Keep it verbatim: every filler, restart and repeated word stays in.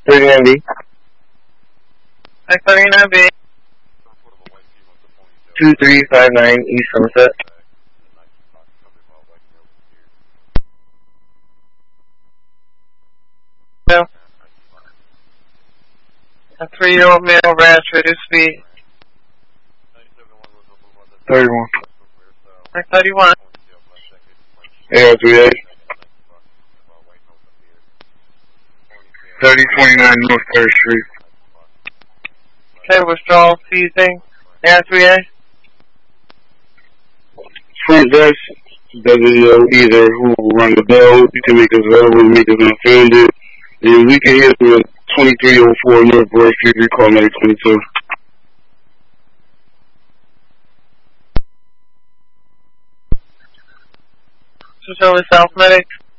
thirty-nine B. thirty-nine B. two three five nine East Somerset. No. A three-year-old male rash, reduced speed. thirty-one. thirty-one. A R three A. thirty twenty-nine North third Street. Okay, withdrawal, seizing. A R three A. Front desk, W O either who will run the bell, you can make us available to make us unfounded. And we can hit with twenty-three oh four North Broad Street, recall medic twenty-two. This is over South Medic.